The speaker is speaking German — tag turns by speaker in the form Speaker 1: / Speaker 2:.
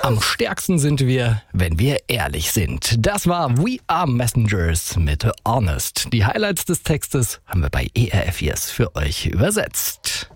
Speaker 1: Am stärksten sind wir, wenn wir ehrlich sind. Das war We Are Messengers mit Honest. Die Highlights des Textes haben wir bei ERF Yes für euch übersetzt.